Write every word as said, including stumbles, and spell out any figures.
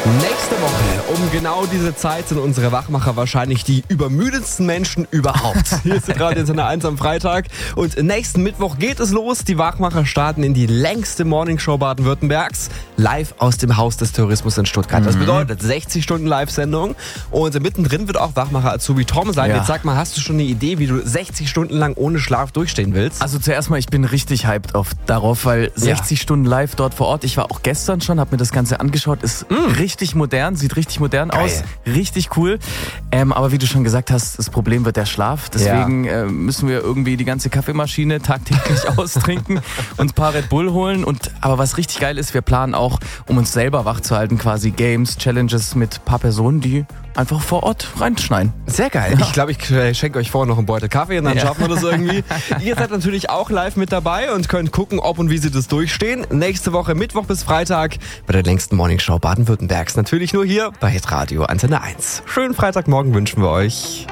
Nächste Woche um genau diese Zeit sind unsere Wachmacher wahrscheinlich die übermüdetsten Menschen überhaupt. Hier ist gerade jetzt eine eins am Freitag und nächsten Mittwoch geht es los. Die Wachmacher starten in die längste Morningshow Baden-Württembergs live aus dem Haus des Tourismus in Stuttgart. Das bedeutet sechzig Stunden Live-Sendung und mittendrin wird auch Wachmacher Azubi Tom sein. Ja. Jetzt sag mal, hast du schon eine Idee, wie du sechzig Stunden lang ohne Schlaf durchstehen willst? Also zuerst mal, ich bin richtig hyped auf, darauf, weil sechzig Ja. Stunden live dort vor Ort. Ich war auch gestern schon, habe mir das Ganze angeschaut. Ist Mm. richtig modern, sieht richtig modern Geil. aus. Richtig cool. Ähm, aber wie du schon gesagt hast, das Problem wird der Schlaf. Deswegen äh, müssen wir irgendwie die ganze Kaffeemaschine tagtäglich austrinken und ein paar Red Bull holen. Und, aber was richtig geil ist, wir planen auch, um uns selber wach zu halten, quasi Games, Challenges mit ein paar Personen, die einfach vor Ort reinschneiden. Sehr geil. Ich glaube, ich äh, schenke euch vorher noch einen Beutel Kaffee und dann Ja. schaffen wir das irgendwie. Ihr seid natürlich auch live mit dabei und könnt gucken, ob und wie sie das durchstehen. Nächste Woche Mittwoch bis Freitag bei der längsten Morningshow Baden-Württembergs. Natürlich nur hier bei Hitradio Antenne eins. Schönen Freitagmorgen wünschen wir euch.